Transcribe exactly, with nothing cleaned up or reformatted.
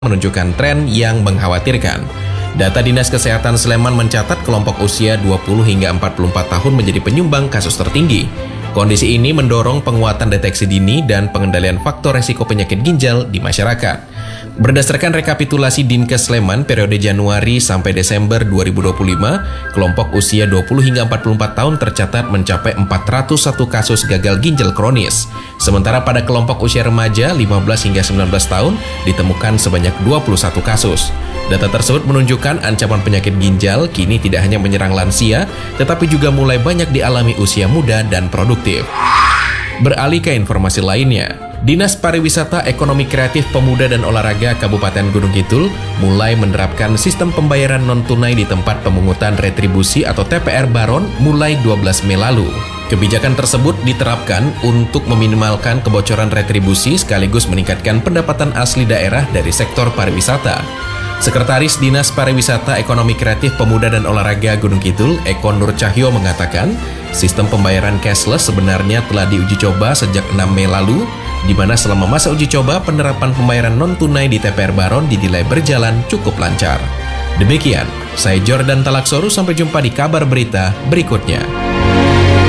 menunjukkan tren yang mengkhawatirkan. Data Dinas Kesehatan Sleman mencatat kelompok usia dua puluh hingga empat puluh empat tahun menjadi penyumbang kasus tertinggi. Kondisi ini mendorong penguatan deteksi dini dan pengendalian faktor resiko penyakit ginjal di masyarakat. Berdasarkan rekapitulasi Dinkes Sleman periode Januari sampai Desember dua ribu dua puluh lima, kelompok usia dua puluh hingga empat puluh empat tahun tercatat mencapai empat ratus satu kasus gagal ginjal kronis. Sementara pada kelompok usia remaja lima belas hingga sembilan belas tahun ditemukan sebanyak dua puluh satu kasus. Data tersebut menunjukkan ancaman penyakit ginjal kini tidak hanya menyerang lansia, tetapi juga mulai banyak dialami usia muda dan produktif. Beralih ke informasi lainnya, Dinas Pariwisata Ekonomi Kreatif Pemuda dan Olahraga Kabupaten Gunung Kidul mulai menerapkan sistem pembayaran non-tunai di tempat pemungutan retribusi atau T P R Baron mulai dua belas Mei lalu. Kebijakan tersebut diterapkan untuk meminimalkan kebocoran retribusi sekaligus meningkatkan pendapatan asli daerah dari sektor pariwisata. Sekretaris Dinas Pariwisata Ekonomi Kreatif Pemuda dan Olahraga Gunung Kidul, Eko Nur Cahyo mengatakan, sistem pembayaran cashless sebenarnya telah diuji coba sejak enam Mei lalu, di mana selama masa uji coba penerapan pembayaran non-tunai di T P R Baron dinilai berjalan cukup lancar. Demikian, saya Jordan Talaksoru, sampai jumpa di kabar berita berikutnya.